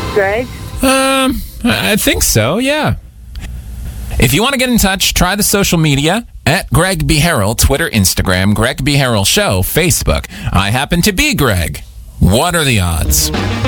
Greg? I think so, yeah. If you want to get in touch, try the social media at Greg B. Harrell, Twitter, Instagram, Greg B. Harrell Show, Facebook. I happen to be Greg. What are the odds?